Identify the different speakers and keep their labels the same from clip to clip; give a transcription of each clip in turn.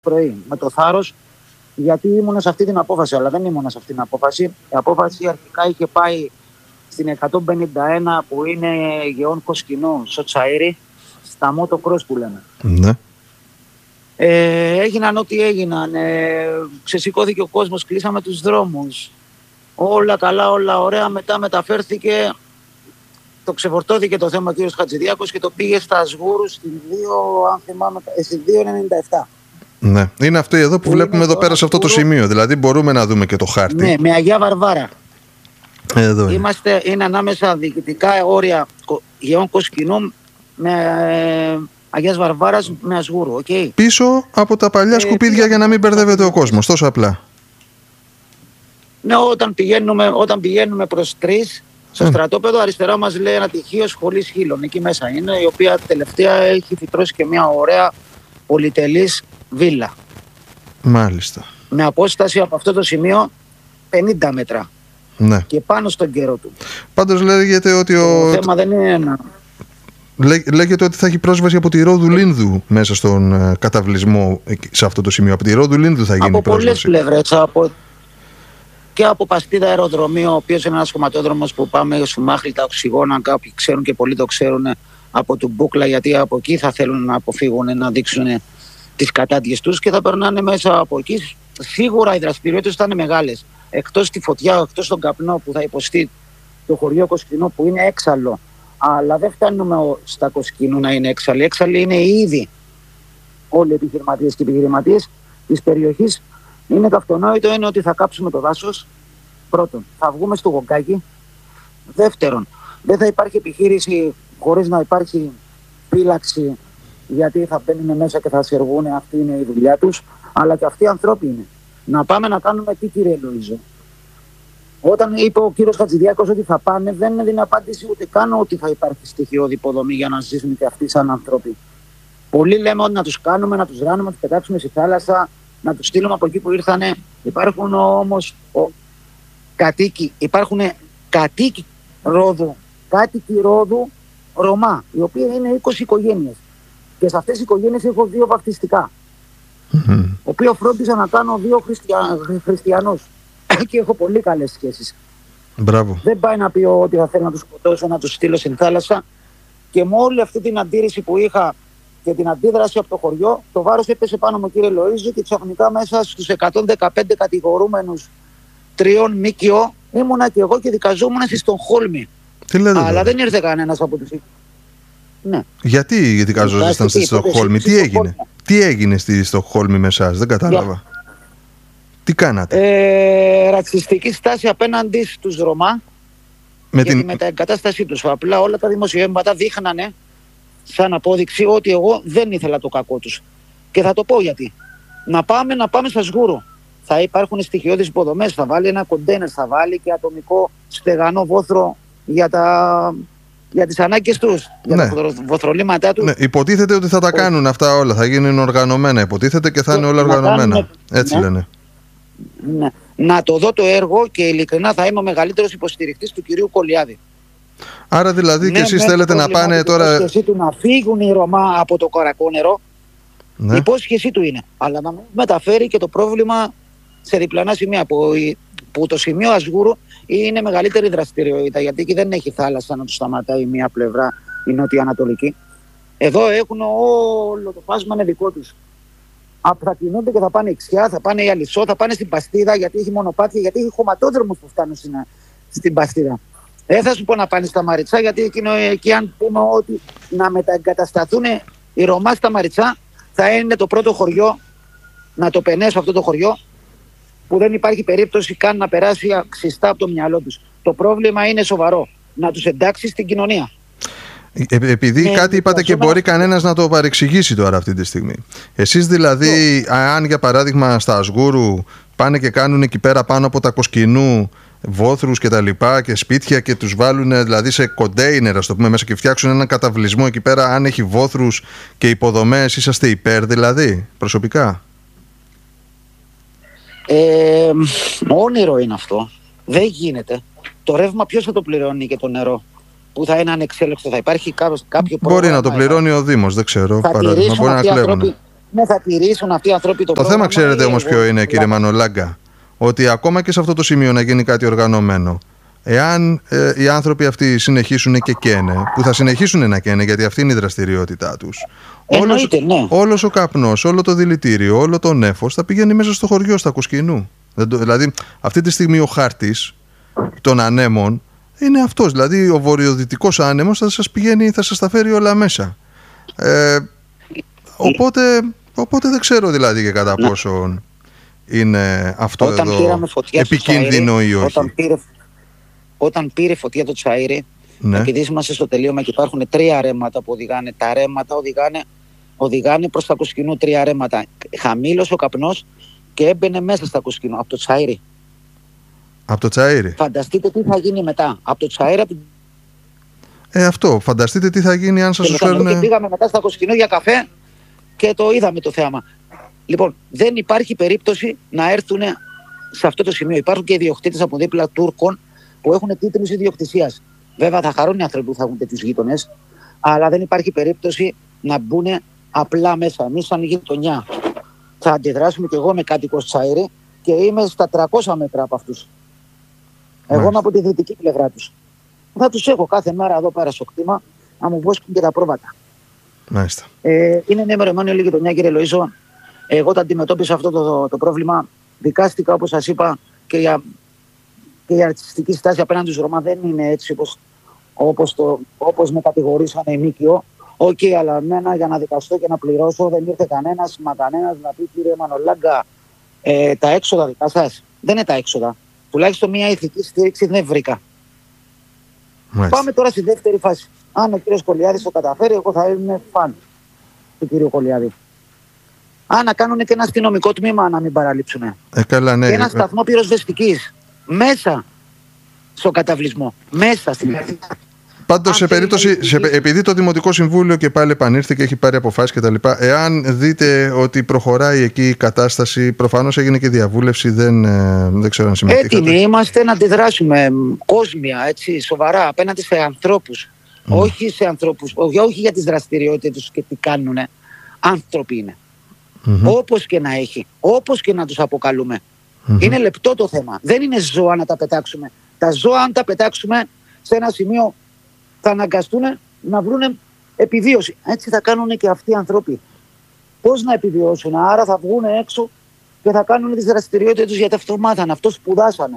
Speaker 1: πρωί με το θάρρος, γιατί ήμουν σε αυτή την απόφαση. Αλλά δεν ήμουν σε αυτή την απόφαση. Η απόφαση αρχικά είχε πάει στην 151 που είναι Γεών Κοσκινού, Σοτσαΐρι, στα motocross που λέμε.
Speaker 2: Ναι.
Speaker 1: Έγιναν ό,τι έγιναν. Ξεσηκώθηκε ο κόσμος, κλείσαμε τους δρόμους. Όλα καλά, όλα ωραία. Μετά μεταφέρθηκε, το ξεφορτώθηκε το θέμα ο κύριος Χατζηδιάκος και το πήγε στα Σγούρου στην 2, αν θυμάμαι, στην 2,97.
Speaker 2: Ναι, είναι αυτό εδώ που βλέπουμε εδώ πέρα σε αυτό το σημείο. Δηλαδή μπορούμε να δούμε και το χάρτη.
Speaker 1: Ναι, με Αγία Βαρβάρα.
Speaker 2: Εδώ είναι.
Speaker 1: Είναι ανάμεσα διοικητικά όρια Γεών Κοσκινού με Αγίας Βαρβάρας με Ασγούρου. Okay.
Speaker 2: Πίσω από τα παλιά σκουπίδια για να μην μπερδεύεται ο κόσμος. Τόσο απλά.
Speaker 1: Ναι, όταν πηγαίνουμε προς 3 στο στρατόπεδο, αριστερά μας λέει ένα τυχείο σχολής Χίλων. Εκεί μέσα είναι, η οποία τελευταία έχει φυτρώσει και μια ωραία πολυτελής βίλα.
Speaker 2: Μάλιστα.
Speaker 1: Με απόσταση από αυτό το σημείο 50 μέτρα.
Speaker 2: Ναι.
Speaker 1: Και πάνω στον καιρό του.
Speaker 2: Πάντως λέγεται ότι
Speaker 1: το θέμα δεν είναι ένα.
Speaker 2: Λέγεται ότι θα έχει πρόσβαση από τη Ρόδου Λίνδου μέσα στον καταβλισμό σε αυτό το σημείο. Από τη Ρόδου Λίνδου θα γίνει
Speaker 1: από
Speaker 2: πρόσβαση.
Speaker 1: Από πολλές πλευρές. Και από Παστίδα αεροδρομίο, ο οποίος είναι ένας χωματόδρομος που πάμε στο Μάχλη, τα οξυγόνα. Κάποιοι ξέρουν και πολλοί το ξέρουν από του Μπούκλα, γιατί από εκεί θα θέλουν να αποφύγουν να δείξουν τις κατάντιες τους και θα περνάνε μέσα από εκεί. Σίγουρα οι δραστηριότητες θα είναι μεγάλες. Εκτός τη φωτιά, εκτός τον καπνό που θα υποστεί το χωριό Κοσκινού που είναι έξαλλο. Αλλά δεν φτάνουμε στα Κοσκινού να είναι έξαλλοι. Έξαλλοι είναι ήδη όλοι οι επιχειρηματίες και οι επιχειρηματίες της περιοχής. Είναι το αυτονόητο είναι ότι θα κάψουμε το δάσος. Πρώτον, θα βγούμε στο Γογκάκι. Δεύτερον, δεν θα υπάρχει επιχείρηση χωρίς να υπάρχει φύλαξη, γιατί θα μπαίνουν μέσα και θα σεργούν, αυτή είναι η δουλειά τους. Αλλά και αυτοί οι ανθρώποι είναι. Να πάμε να κάνουμε τι, κύριε Λοΐζο? Όταν είπε ο κύριος Χατζηδιάκος ότι θα πάνε, δεν έδινε απάντηση ούτε καν ότι θα υπάρχει στοιχειώδη υποδομή για να ζήσουν και αυτοί σαν άνθρωποι. Πολλοί λέμε ότι να τους κάνουμε, να τους ράνουμε, να τους πετάξουμε στη θάλασσα, να τους στείλουμε από εκεί που ήρθανε. Υπάρχουν όμως κατοίκοι Ρόδου Ρωμά, οι οποίοι είναι 20 οικογένειες. Και σε αυτές τις οικογένειες έχω 2 βαπτιστικά. Ο οποίο φρόντισα να κάνω 2 χριστιανούς. Και έχω πολύ καλές σχέσεις.
Speaker 2: Μπράβο.
Speaker 1: Δεν πάει να πει ότι θα θέλω να τους σκοτώσω, να τους στείλω στην θάλασσα. Και με όλη αυτή την αντίρρηση που είχα και την αντίδραση από το χωριό, το βάρος έπεσε πάνω μου, κύριε Λοΐζο, και ξαφνικά μέσα στους 115 κατηγορούμενους 3 ΜΚΟ ήμουνα και εγώ και δικαζόμουν στη Στοκχόλμη.
Speaker 2: Τι λέτε?
Speaker 1: Αλλά δεν ήρθε κανένας από τους. Ναι.
Speaker 2: Γιατί δικαζόσασταν στη Στοκχόλμη? Τι έγινε στη Στοκχόλμη με εσάς? Δεν κατάλαβα. Τι κάνατε?
Speaker 1: Ρατσιστική στάση απέναντι στους Ρωμά και τη μεταεγκατάστασή τους. Απλά όλα τα δημοσιεύματα δείχνανε σαν απόδειξη ότι εγώ δεν ήθελα το κακό τους. Και θα το πω γιατί. Να πάμε στα Σγούρου. Θα υπάρχουν στοιχειώδεις υποδομές, θα βάλει ένα κοντέινερ, θα βάλει και ατομικό στεγανό βόθρο για τις ανάγκες τους, για τα βοθρολήματά τους.
Speaker 2: Ναι, υποτίθεται ότι θα τα κάνουν αυτά όλα, θα γίνουν οργανωμένα, υποτίθεται, και θα είναι όλα οργανωμένα. Έτσι λένε.
Speaker 1: Ναι. Να το δω το έργο και ειλικρινά θα είμαι ο μεγαλύτερος υποστηρικτής του κυρίου Κολιάδη.
Speaker 2: Άρα δηλαδή και εσείς θέλετε να πάνε τώρα...
Speaker 1: Η υπόσχεσή του να φύγουν οι Ρωμά από το Καρακόνερο, η υπόσχεσή του είναι. Αλλά να μεταφέρει και το πρόβλημα σε διπλανά σημεία, που το σημείο Ασγούρου είναι μεγαλύτερη δραστηριότητα, γιατί εκεί δεν έχει θάλασσα να του σταματάει μία πλευρά, η νότια-ανατολική. Εδώ έχουν όλο το φάσμα, είναι δικό τους. Θα κινούνται και θα πάνε Ιξιά, θα πάνε η Αλισσό, θα πάνε στην Παστίδα, γιατί έχει μονοπάτια, γιατί έχει χωματόδρομους που φτάνουν στην Παστίδα. Δεν θα σου πω να πάνε στα Μαριτσά, γιατί εκεί αν πούμε ότι να μεταεγκατασταθούν οι Ρωμά στα Μαριτσά, θα είναι το πρώτο χωριό να το πενέσω αυτό το χωριό, που δεν υπάρχει περίπτωση καν να περάσει αξιστά από το μυαλό τους. Το πρόβλημα είναι σοβαρό. Να τους εντάξει στην κοινωνία.
Speaker 2: Επειδή κάτι είπατε και μπορεί κανένας να το παρεξηγήσει τώρα αυτή τη στιγμή. Εσείς δηλαδή, αν για παράδειγμα στα Ασγούρου πάνε και κάνουν εκεί πέρα πάνω από τα Κοσκινού βόθρους και τα λοιπά και σπίτια και τους βάλουν δηλαδή σε κοντέινερ, ας το πούμε, μέσα και φτιάξουν έναν καταβλισμό εκεί πέρα, αν έχει βόθρους και υποδομές, είσαστε υπέρ δηλαδή, προσωπικά?
Speaker 1: Όνειρο είναι αυτό. Δεν γίνεται. Το ρεύμα ποιος θα το πληρώνει και το νερό που θα είναι ανεξέλεγκτο? Θα υπάρχει κάποιο πρόβλημα?
Speaker 2: Μπορεί να το πληρώνει ο Δήμος, δεν ξέρω.
Speaker 1: Θα
Speaker 2: παράδειγμα, μπορεί να κλέβουν.
Speaker 1: Ναι, θα τηρήσουν αυτοί οι άνθρωποι
Speaker 2: το θέμα, ξέρετε όμως ποιο είναι, κύριε Μανολάγκα? Ότι ακόμα και σε αυτό το σημείο να γίνει κάτι οργανωμένο, εάν οι άνθρωποι αυτοί συνεχίσουν και καίνε, που θα συνεχίσουν να καίνε γιατί αυτή είναι η δραστηριότητά τους, όλος ο καπνός, όλο το δηλητήριο, όλο το νέφος θα πηγαίνει μέσα στο χωριό, στα Κοσκινού. Δηλαδή αυτή τη στιγμή ο χάρτης των ανέμων είναι αυτός. Δηλαδή ο βορειοδυτικός άνεμος θα σας πηγαίνει, θα σας τα φέρει όλα μέσα. Οπότε δεν ξέρω δηλαδή και κατά πόσο είναι αυτό εδώ επικίνδυνο ή όχι.
Speaker 1: Όταν πήρε φωτιά το Τσαΐρι, ναι, επειδή είμαστε στο τελείωμα και υπάρχουν 3 ρέματα που οδηγάνε, τα ρέματα οδηγάνε προς τα Κοσκινού, 3 ρέματα. Χαμήλωσε ο καπνός και έμπαινε μέσα στα Κοσκινού, από το Τσαΐρι.
Speaker 2: Από το Τσαΐρι.
Speaker 1: Φανταστείτε τι θα γίνει μετά. Από το Τσαΐρι.
Speaker 2: Αυτό. Φανταστείτε τι θα γίνει αν σας τους φέρουν.
Speaker 1: Και πήγαμε μετά στα Κοσκινού για καφέ και το είδαμε το θέαμα. Λοιπόν, δεν υπάρχει περίπτωση να έρθουν σε αυτό το σημείο. Υπάρχουν και ιδιοκτήτες από δίπλα Τούρκων που έχουν τίτλους ιδιοκτησίας. Βέβαια θα χαρούν οι άνθρωποι που θα έχουν τέτοιους γείτονες, αλλά δεν υπάρχει περίπτωση να μπουν απλά μέσα. Εμείς σαν γειτονιά θα αντιδράσουμε, και εγώ είμαι κάτοικος Τσαΐρι και είμαι στα 300 μέτρα από αυτούς. Εγώ είμαι από τη δυτική πλευρά τους. Θα τους έχω κάθε μέρα εδώ πέρα στο κτήμα να μου βόσκουν και τα πρόβατα.
Speaker 2: Μάλιστα.
Speaker 1: Είναι ενημερωμένη όλη η γειτονιά, κύριε Λοΐζο. Εγώ τα αντιμετώπισα αυτό το πρόβλημα. Δικάστηκα, όπως σας είπα, και η ρατσιστική στάση απέναντι στους Ρωμά δεν είναι έτσι όπως με κατηγορήσανε οι ΜΚΟ. Αλλά εμένα για να δικαστώ και να πληρώσω δεν ήρθε κανένας να πει, κύριε Μανολάγκα, τα έξοδα δικά σας. Δεν είναι τα έξοδα. Τουλάχιστον μια ηθική στήριξη δεν βρήκα. Μάλιστα. Πάμε τώρα στη δεύτερη φάση. Αν ο κύριος Κολιάδης το καταφέρει, εγώ θα είμαι φαν του κύριου Κολιάδη. Να κάνουν και ένα αστυνομικό τμήμα να μην παραλείψουν.
Speaker 2: Καλά, ναι.
Speaker 1: Και ένα σταθμό πυροσβεστικής μέσα στο καταβλισμό. Μέσα στην αρχή.
Speaker 2: Πάντως σε περίπτωση, επειδή το Δημοτικό Συμβούλιο και πάλι επανήρθε και έχει πάρει αποφάσεις κτλ., εάν δείτε ότι προχωράει εκεί η κατάσταση, προφανώς έγινε και διαβούλευση, δεν ξέρω αν συμμετείχατε.
Speaker 1: Έτοιμοι είμαστε να αντιδράσουμε κόσμια, έτσι, σοβαρά, απέναντι σε ανθρώπους. Όχι σε ανθρώπους, όχι για τις δραστηριότητες τους και τι κάνουν. Άνθρωποι είναι. Όπως και να έχει, όπως και να τους αποκαλούμε. Είναι λεπτό το θέμα. Δεν είναι ζώα να τα πετάξουμε. Τα ζώα, αν τα πετάξουμε σε ένα σημείο, θα αναγκαστούν να βρουν επιβίωση. Έτσι θα κάνουν και αυτοί οι άνθρωποι. Πώς να επιβιώσουν? Άρα θα βγουν έξω και θα κάνουν τις δραστηριότητες τους, γιατί αυτό μάθανε, αυτό σπουδάσανε.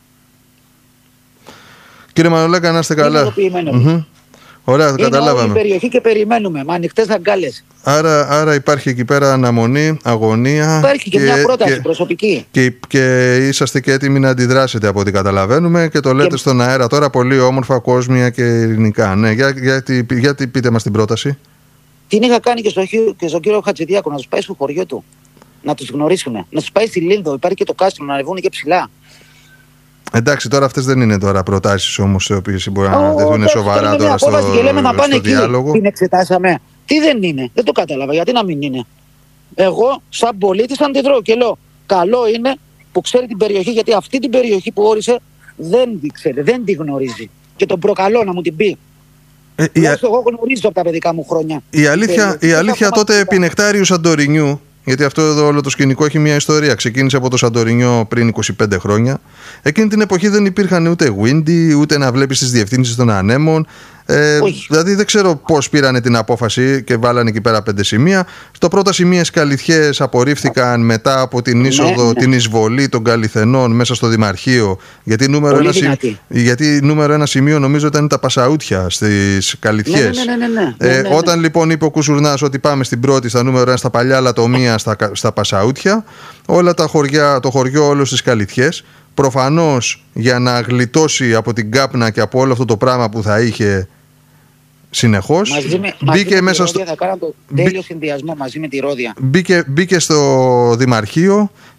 Speaker 2: Κύριε Μανολάγκα, να είστε καλά. Ωραία,
Speaker 1: είναι
Speaker 2: καταλάβαμε.
Speaker 1: Είναι όλη η περιοχή και περιμένουμε με ανοιχτές αγκάλες.
Speaker 2: Άρα υπάρχει εκεί πέρα αναμονή, αγωνία.
Speaker 1: Υπάρχει και μια πρόταση προσωπική.
Speaker 2: Και είσαστε και έτοιμοι να αντιδράσετε από ό,τι καταλαβαίνουμε και το λέτε στον αέρα τώρα πολύ όμορφα, κόσμια και ειρηνικά. Ναι, γιατί πείτε μας την πρόταση.
Speaker 1: Την είχα κάνει και στον κύριο Χατζηδιάκο, να τους πάει στο χωριό του. Να τους γνωρίσουν. Να τους πάει στη Λίνδο. Υπάρχει και το κάστρο, να ανεβούν και ψηλά.
Speaker 2: Εντάξει, τώρα αυτές δεν είναι τώρα προτάσεις όμως οι οποίες μπορεί να δεθούν σοβαρά τώρα στο διάλογο.
Speaker 1: Την εξετάσαμε. Τι δεν είναι? Δεν το κατάλαβα. Γιατί να μην είναι? Εγώ σαν πολίτης αντιδρώ και λέω καλό είναι που ξέρει την περιοχή, γιατί αυτή την περιοχή που όρισε δεν την ξέρει, δεν την γνωρίζει. Και τον προκαλώ να μου την πει. Εγώ γνωρίζω από τα παιδικά μου χρόνια.
Speaker 2: Η αλήθεια τότε επί Νεκτάριου Σαντορινιού, γιατί αυτό εδώ όλο το σκηνικό έχει μια ιστορία. Ξεκίνησε από το Σαντορινιό πριν 25 χρόνια. Εκείνη την εποχή δεν υπήρχαν ούτε Windy, ούτε να βλέπεις τις διευθύνσεις των ανέμων. Δηλαδή δεν ξέρω πώς πήρανε την απόφαση και βάλανε εκεί πέρα 5 σημεία. Στο πρώτο σημείο οι Σκαλιθιές απορρίφθηκαν μετά από την είσοδο, την εισβολή των Καλιθενών μέσα στο Δημαρχείο. Γιατί νούμερο ένα σημείο νομίζω ήταν τα Πασαούτια στις Καλιθιές. Όταν λοιπόν είπε ο Κουσουρνάς ότι πάμε στην πρώτη, στα νούμερο 1, στα παλιά λατομεία, στα Πασαούτια, όλα τα χωριά, το χωριό όλο στις Καλιθιές, προφανώς για να γλιτώσει από την κάπνα και από όλο αυτό το πράγμα που θα είχε συνεχώς, μπήκε μέσα στο...
Speaker 1: Θα κάνω το τέλειο συνδυασμό μαζί με τη Ρόδια.
Speaker 2: Μπήκε στο Δημαρχείο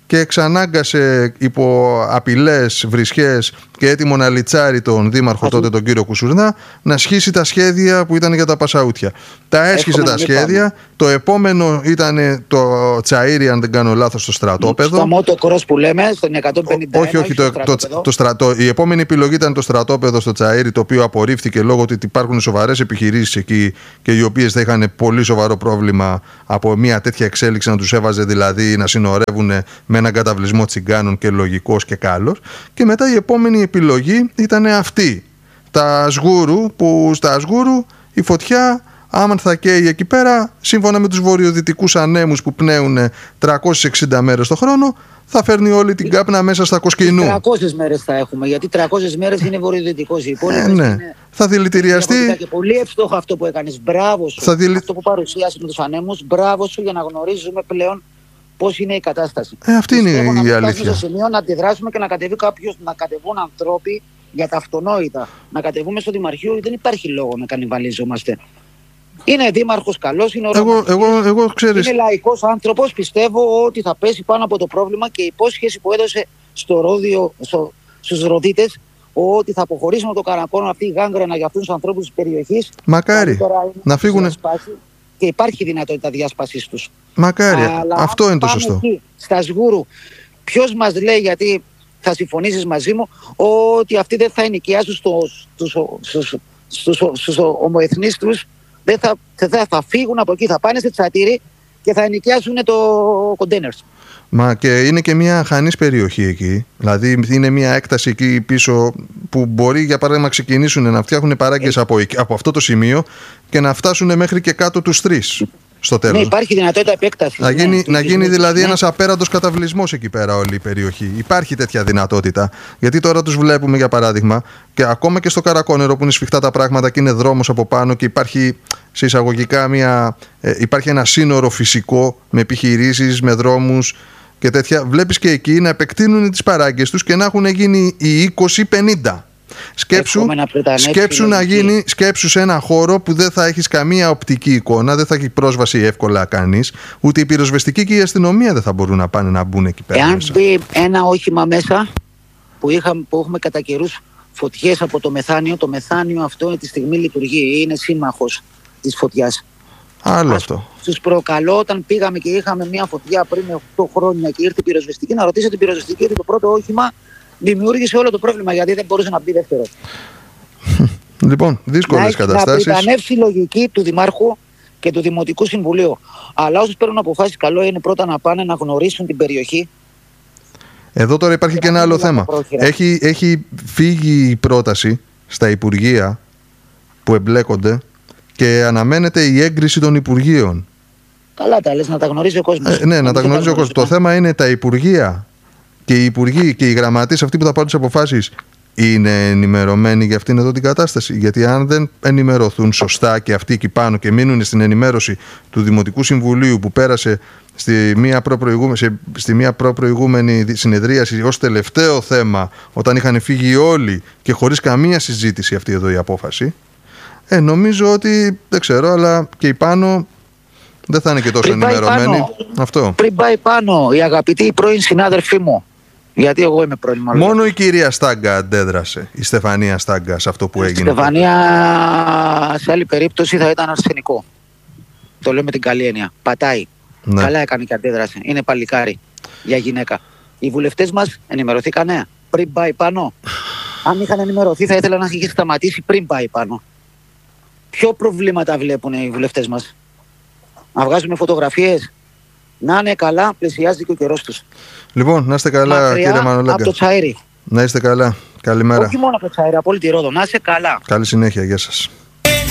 Speaker 2: και εξανάγκασε υπό απειλές, βρισχές και έτοιμο να λιτσάρει τον δήμαρχο τότε, τον κύριο Κουσουρνά, να σχίσει τα σχέδια που ήταν για τα Πασαούτια. Τα έσχισε τα σχέδια. Το επόμενο ήταν το Τσαΐρι, αν δεν κάνω λάθος, στο στρατόπεδο.
Speaker 1: Στο motocross που λέμε, στον 151.
Speaker 2: Όχι, η επόμενη επιλογή ήταν το στρατόπεδο στο Τσαΐρι, το οποίο απορρίφθηκε λόγω ότι υπάρχουν σοβαρές επιχειρήσεις εκεί και οι οποίες θα είχαν πολύ σοβαρό πρόβλημα από μια τέτοια εξέλιξη, να τους έβαζε δηλαδή να συνορεύουν με έναν καταβλισμό τσιγκάνων και λογικός και καλός. Και μετά η επόμενη επιλογή ήταν αυτή. Τα Σγούρου, που στα Σγούρου η φωτιά, άμα θα καίει εκεί πέρα, σύμφωνα με τους βορειοδυτικούς ανέμους που πνέουν 360 μέρες το χρόνο, θα φέρνει όλη την κάπνα μέσα στα Κοσκινού.
Speaker 1: 300 μέρες θα έχουμε, γιατί 300 μέρες είναι βορειοδυτικός. Οι υπόλοιπες
Speaker 2: ναι.
Speaker 1: είναι...
Speaker 2: Θα δηλητηριαστεί.
Speaker 1: Και πολύ εύστοχο αυτό που έκανες. Μπράβο σου. Αυτό που παρουσίασε με τους ανέμους, μπράβο σου, για να γνωρίζουμε πλέον πώς είναι η κατάσταση.
Speaker 2: Αυτή είναι η αλήθεια.
Speaker 1: Στο σημείο να αντιδράσουμε και να κατεβεί κάποιος, να κατεβούν ανθρώποι για τα αυτονόητα. Να κατεβούμε στο Δημαρχείο, δεν υπάρχει λόγο να κανιβαλίζομαστε. Είναι δήμαρχος καλός, είναι
Speaker 2: εγώ ξέρεις,
Speaker 1: είναι λαϊκός άνθρωπος. Πιστεύω ότι θα πέσει πάνω από το πρόβλημα και η υπόσχεση που έδωσε στους Ροδίτες ότι θα αποχωρήσουμε το Καρακόνο, αυτή η γάγκρενα για αυτούς τους ανθρώπους της περιοχής. Μακάρι
Speaker 2: να φύγουν.
Speaker 1: Και υπάρχει δυνατότητα διάσπασης τους.
Speaker 2: Μακάρι. Αλλά αυτό είναι το σωστό.
Speaker 1: Εκεί, στα Σγούρου, ποιος μας λέει, γιατί θα συμφωνήσεις μαζί μου, ότι αυτοί δεν θα ενοικιάσουν στους ομοεθνείς τους, δεν θα φύγουν από εκεί, θα πάνε σε Τσατήρι και θα ενοικιάσουν το containers.
Speaker 2: Μα και είναι και μια χανής περιοχή εκεί. Δηλαδή είναι μια έκταση εκεί πίσω που μπορεί, για παράδειγμα, να ξεκινήσουν να φτιάχνουν παράγκες από αυτό το σημείο και να φτάσουν μέχρι και κάτω τους 3 στο τέλος.
Speaker 1: Ναι, υπάρχει δυνατότητα επέκτασης.
Speaker 2: Να γίνει δηλαδή ένας απέραντος καταβλισμός εκεί πέρα όλη η περιοχή. Υπάρχει τέτοια δυνατότητα. Γιατί τώρα τους βλέπουμε, για παράδειγμα, και ακόμα και στο Καρακόνερο που είναι σφιχτά τα πράγματα και είναι δρόμος από πάνω και υπάρχει σε εισαγωγικά υπάρχει ένα σύνορο φυσικό με επιχειρήσεις, με δρόμους και τέτοια. Βλέπεις και εκεί να επεκτείνουν τις παράγκες τους και να έχουν γίνει οι 20-50. Σκέψου σε ένα χώρο που δεν θα έχεις καμία οπτική εικόνα, δεν θα έχει πρόσβαση εύκολα κανείς, ούτε η πυροσβεστική και η αστυνομία δεν θα μπορούν να πάνε να μπουν εκεί πέρα.
Speaker 1: Εάν μπει ένα όχημα μέσα που έχουμε κατά καιρούς φωτιές από το μεθάνιο αυτό τη στιγμή λειτουργεί, είναι σύμμαχος της φωτιάς.
Speaker 2: Άλλο αυτό.
Speaker 1: Τους προκαλώ, όταν πήγαμε και είχαμε μια φωτιά πριν 8 χρόνια και ήρθε η πυροσβεστική, να ρωτήσω την πυροσβεστική ότι το πρώτο όχημα δημιούργησε όλο το πρόβλημα, γιατί δεν μπορούσε να μπει δεύτερο.
Speaker 2: Λοιπόν, δύσκολες καταστάσεις.
Speaker 1: Να πριτανεύσει η λογική του Δημάρχου και του Δημοτικού Συμβουλίου. Αλλά όσους παίρνουν αποφάσεις, καλό είναι πρώτα να πάνε να γνωρίσουν την περιοχή.
Speaker 2: Εδώ τώρα υπάρχει και ένα άλλο θέμα. Έχει φύγει η πρόταση στα Υπουργεία που εμπλέκονται και αναμένεται η έγκριση των Υπουργείων.
Speaker 1: Καλά τα λες, να τα γνωρίζει ο κόσμος.
Speaker 2: Ναι, να τα γνωρίζει ο κόσμος. Το θέμα είναι τα Υπουργεία και οι Υπουργοί και οι γραμματείς, αυτοί που θα πάρουν τις αποφάσεις, είναι ενημερωμένοι για αυτήν εδώ την κατάσταση. Γιατί αν δεν ενημερωθούν σωστά και αυτοί εκεί πάνω και μείνουν στην ενημέρωση του Δημοτικού Συμβουλίου που πέρασε στη μία προπροηγούμενη συνεδρίαση ως τελευταίο θέμα, όταν είχαν φύγει όλοι και χωρίς καμία συζήτηση αυτή εδώ η απόφαση, νομίζω ότι, δεν ξέρω, αλλά και οι πάνω δεν θα είναι και τόσο ενημερωμένοι.
Speaker 1: Πριν πάει πάνω η αγαπητή πρώην συνάδελφή μου, γιατί εγώ είμαι πρώην μάλλον.
Speaker 2: Μόνο η κυρία Στάγκα αντέδρασε, η Στεφανία Στάγκα, σε αυτό που έγινε.
Speaker 1: Η Στεφανία σε άλλη περίπτωση θα ήταν αρσενικό. Το λέω με την καλή έννοια. Πατάει. Ναι. Καλά έκανε και αντέδρασε. Είναι παλικάρι για γυναίκα. Οι βουλευτές μας ενημερωθήκανε πριν πάει πάνω. Αν είχαν ενημερωθεί θα ήθελα να είχε σταματήσει πριν πάει πάνω. Ποιο προβλήματα βλέπουν οι βουλευτές μας? Να βγάζουμε φωτογραφίες? Να είναι καλά, πλησιάζει και ο καιρός τους.
Speaker 2: Λοιπόν, να είστε καλά,
Speaker 1: μακριά,
Speaker 2: κύριε Μανολάγκα.
Speaker 1: Από το Τσαΐρι.
Speaker 2: Να είστε καλά. Καλημέρα.
Speaker 1: Όχι μόνο από το Τσαΐρι, από όλη τη Ρόδο. Να είστε καλά.
Speaker 2: Καλή συνέχεια. Γεια σας.